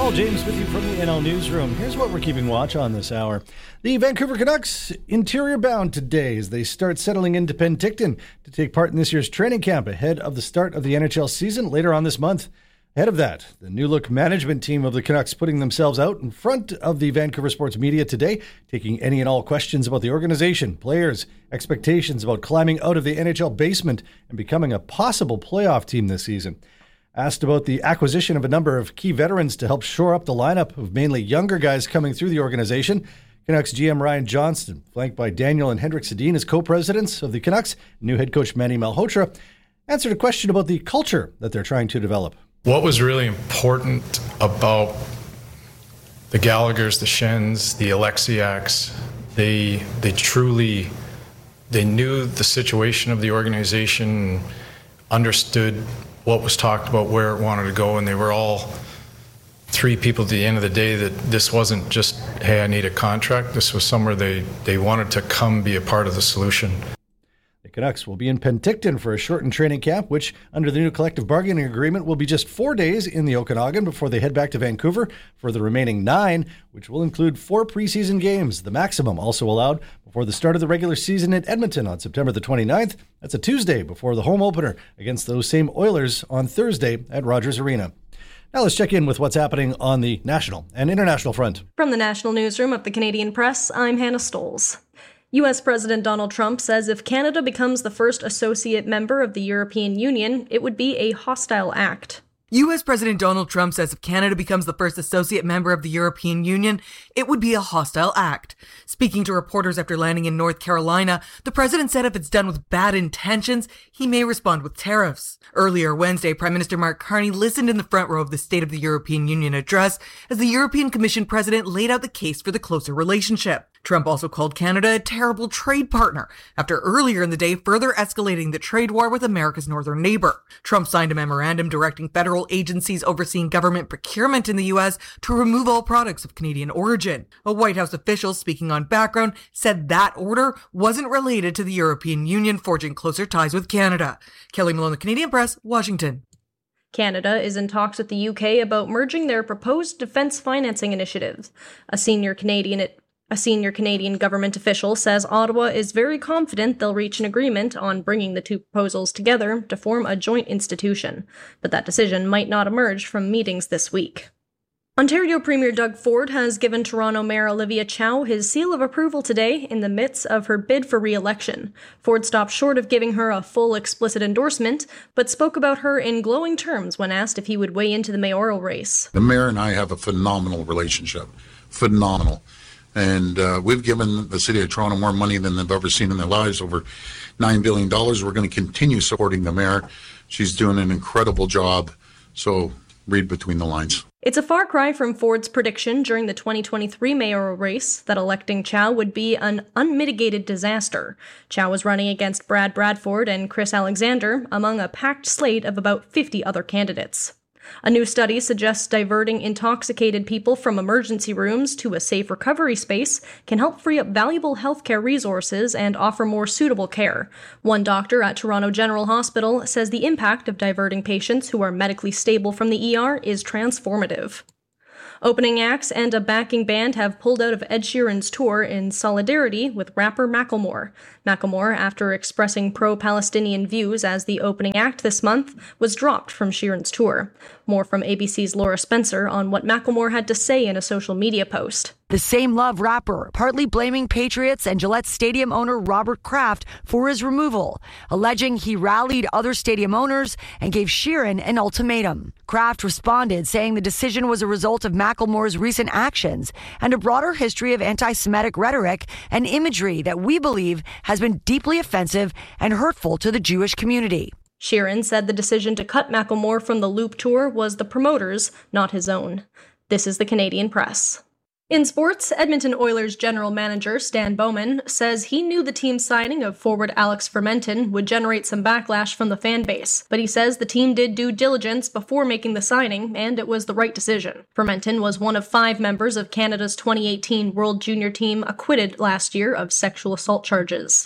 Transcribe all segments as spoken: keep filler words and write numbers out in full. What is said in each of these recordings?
Paul James with you from the N L Newsroom. Here's what we're keeping watch on this hour. The Vancouver Canucks interior bound today as they start settling into Penticton to take part in this year's training camp ahead of the start of the N H L season later on this month. Ahead of that, the new look management team of the Canucks putting themselves out in front of the Vancouver sports media today, taking any and all questions about the organization, players, expectations about climbing out of the N H L basement and becoming a possible playoff team this season. Asked about the acquisition of a number of key veterans to help shore up the lineup of mainly younger guys coming through the organization, Canucks G M Ryan Johnston, flanked by Daniel and Henrik Sedin as co-presidents of the Canucks, new head coach Manny Malhotra, answered a question about the culture that they're trying to develop. What was really important about the Gallaghers, the Schenns, the Alexiaks, they they truly, they knew the situation of the organization, understood what was talked about, where it wanted to go, and they were all three people at the end of the day that this wasn't just, hey, I need a contract. This was somewhere they, they wanted to come be a part of the solution. The Canucks will be in Penticton for a shortened training camp, which, under the new collective bargaining agreement, will be just four days in the Okanagan before they head back to Vancouver for the remaining nine, which will include four preseason games, the maximum also allowed before the start of the regular season in Edmonton on September the twenty-ninth. That's a Tuesday before the home opener against those same Oilers on Thursday at Rogers Arena. Now let's check in with what's happening on the national and international front. From the National Newsroom of the Canadian Press, I'm Hannah Stoles. U S President Donald Trump says if Canada becomes the first associate member of the European Union, it would be a hostile act. U S President Donald Trump says if Canada becomes the first associate member of the European Union, it would be a hostile act. Speaking to reporters after landing in North Carolina, the president said if it's done with bad intentions, he may respond with tariffs. Earlier Wednesday, Prime Minister Mark Carney listened in the front row of the State of the European Union address as the European Commission president laid out the case for the closer relationship. Trump also called Canada a terrible trade partner after earlier in the day further escalating the trade war with America's northern neighbor. Trump signed a memorandum directing federal agencies overseeing government procurement in the U S to remove all products of Canadian origin. A White House official speaking on background said that order wasn't related to the European Union forging closer ties with Canada. Kelly Malone, The Canadian Press, Washington. Canada is in talks with the U K about merging their proposed defence financing initiatives. A senior Canadian A senior Canadian government official says Ottawa is very confident they'll reach an agreement on bringing the two proposals together to form a joint institution, but that decision might not emerge from meetings this week. Ontario Premier Doug Ford has given Toronto Mayor Olivia Chow his seal of approval today in the midst of her bid for re-election. Ford stopped short of giving her a full explicit endorsement, but spoke about her in glowing terms when asked if he would weigh into the mayoral race. The mayor and I have a phenomenal relationship. Phenomenal. And uh, we've given the City of Toronto more money than they've ever seen in their lives, over nine billion dollars. We're going to continue supporting the mayor. She's doing an incredible job. So read between the lines. It's a far cry from Ford's prediction during the twenty twenty-three mayoral race that electing Chow would be an unmitigated disaster. Chow was running against Brad Bradford and Chris Alexander among a packed slate of about fifty other candidates. A new study suggests diverting intoxicated people from emergency rooms to a safe recovery space can help free up valuable healthcare resources and offer more suitable care. One doctor at Toronto General Hospital says the impact of diverting patients who are medically stable from the E R is transformative. Opening acts and a backing band have pulled out of Ed Sheeran's tour in solidarity with rapper Macklemore. Macklemore, after expressing pro-Palestinian views as the opening act this month, was dropped from Sheeran's tour. More from A B C's Laura Spencer on what Macklemore had to say in a social media post. The Same Love rapper partly blaming Patriots and Gillette Stadium owner Robert Kraft for his removal, alleging he rallied other stadium owners and gave Sheeran an ultimatum. Kraft responded, saying the decision was a result of Macklemore's recent actions and a broader history of anti-Semitic rhetoric and imagery that we believe has been deeply offensive and hurtful to the Jewish community. Sheeran said the decision to cut Macklemore from the Loop tour was the promoter's, not his own. This is the Canadian Press. In sports, Edmonton Oilers general manager Stan Bowman says he knew the team's signing of forward Alex Fermenton would generate some backlash from the fan base, but he says the team did due diligence before making the signing, and it was the right decision. Fermenton was one of five members of Canada's twenty eighteen World Junior team acquitted last year of sexual assault charges.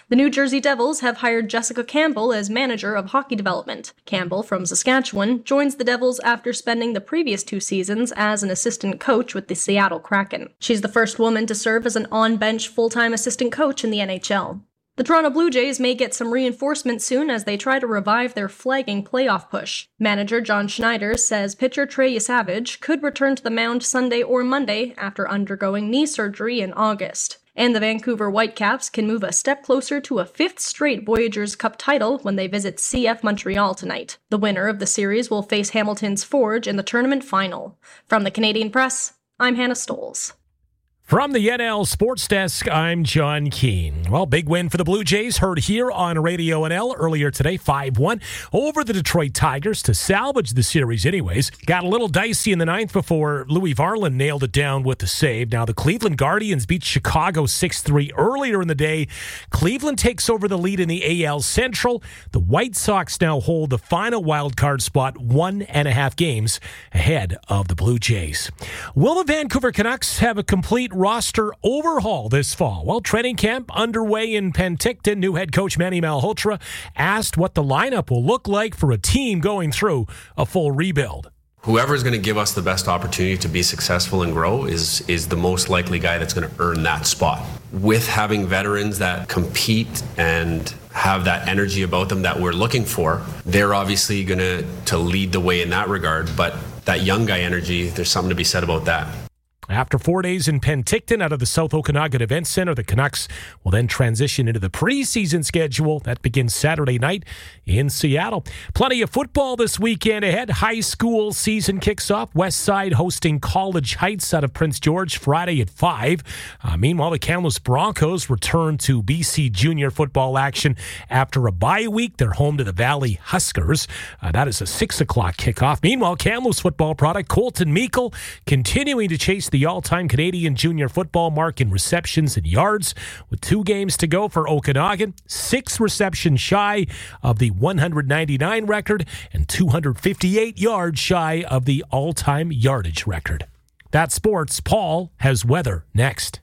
The New Jersey Devils have hired Jessica Campbell as manager of hockey development. Campbell, from Saskatchewan, joins the Devils after spending the previous two seasons as an assistant coach with the Seattle Kraken. She's the first woman to serve as an on-bench full-time assistant coach in the N H L. The Toronto Blue Jays may get some reinforcement soon as they try to revive their flagging playoff push. Manager John Schneider says pitcher Trey Savage could return to the mound Sunday or Monday after undergoing knee surgery in August. And the Vancouver Whitecaps can move a step closer to a fifth straight Voyageurs Cup title when they visit C F Montreal tonight. The winner of the series will face Hamilton's Forge in the tournament final. From the Canadian Press, I'm Hannah Stoles. From the N L Sports Desk, I'm John Keane. Well, big win for the Blue Jays, heard here on Radio N L earlier today, five one, over the Detroit Tigers to salvage the series anyways. Got a little dicey in the ninth before Louis Varland nailed it down with the save. Now, the Cleveland Guardians beat Chicago six three earlier in the day. Cleveland takes over the lead in the A L Central. The White Sox now hold the final wild card spot, one and a half games ahead of the Blue Jays. Will the Vancouver Canucks have a complete roster overhaul this fall? Well, training camp underway in Penticton. New head coach Manny Malhotra asked what the lineup will look like for a team going through a full rebuild. Whoever's going to give us the best opportunity to be successful and grow is is the most likely guy that's going to earn that spot. With having veterans that compete and have that energy about them that we're looking for, they're obviously going to to lead the way in that regard. But that young guy energy, there's something to be said about that. After four days in Penticton out of the South Okanagan Event Center, the Canucks will then transition into the preseason schedule. That begins Saturday night in Seattle. Plenty of football this weekend ahead. High school season kicks off. West Side hosting College Heights out of Prince George Friday at five. Uh, meanwhile, the Kamloops Broncos return to B C junior football action after a bye week. They're home to the Valley Huskers. Uh, that is a six o'clock kickoff. Meanwhile, Kamloops football product Colton Meikle continuing to chase the the all-time Canadian junior football mark in receptions and yards with two games to go for Okanagan, six receptions shy of the one hundred ninety-nine record and two hundred fifty-eight yards shy of the all-time yardage record. That's sports. Paul has weather next.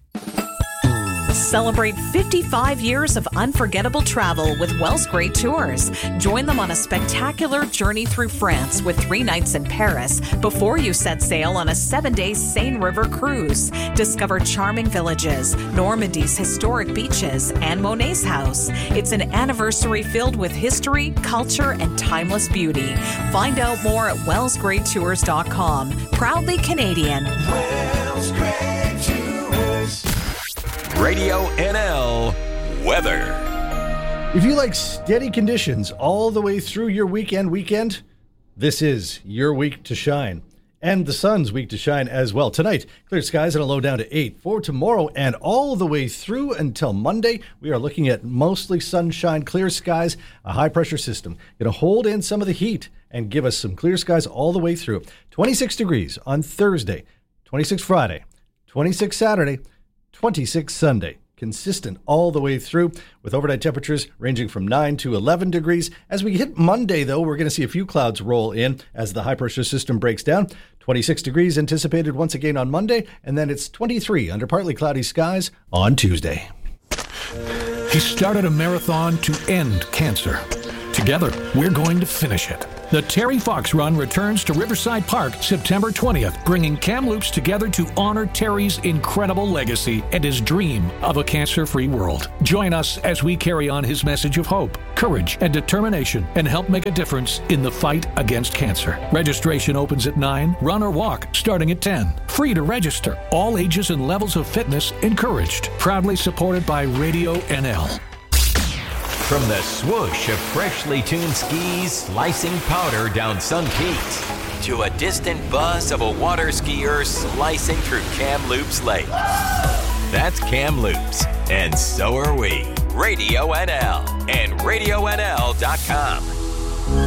Celebrate fifty-five years of unforgettable travel with Wells Great Tours. Join them on a spectacular journey through France with three nights in Paris before you set sail on a seven-day Seine River cruise. Discover charming villages, Normandy's historic beaches, and Monet's house. It's an anniversary filled with history, culture, and timeless beauty. Find out more at wells great tours dot com. Proudly Canadian. Wells Great Tours. Radio N L weather. If you like steady conditions all the way through your weekend weekend, this is your week to shine. And the sun's week to shine as well. Tonight, clear skies and a low down to eight. For tomorrow and all the way through until Monday, we are looking at mostly sunshine, clear skies, a high-pressure system. Going to hold in some of the heat and give us some clear skies all the way through. twenty-six degrees on Thursday, twenty-six Friday, twenty-six Saturday, twenty-six Sunday. Consistent all the way through with overnight temperatures ranging from nine to eleven degrees. As we hit Monday, though, we're going to see a few clouds roll in as the high-pressure system breaks down. twenty-six degrees anticipated once again on Monday, and then it's twenty-three under partly cloudy skies on Tuesday. He started a marathon to end cancer. Together, we're going to finish it. The Terry Fox Run returns to Riverside Park September twentieth, bringing Kamloops together to honor Terry's incredible legacy and his dream of a cancer-free world. Join us as we carry on his message of hope, courage, and determination and help make a difference in the fight against cancer. Registration opens at nine, run or walk starting at ten. Free to register. All ages and levels of fitness encouraged. Proudly supported by Radio N L. From the swoosh of freshly tuned skis slicing powder down Sun Peaks to a distant buzz of a water skier slicing through Kamloops Lake. That's Kamloops, and so are we. Radio N L and radio N L dot com.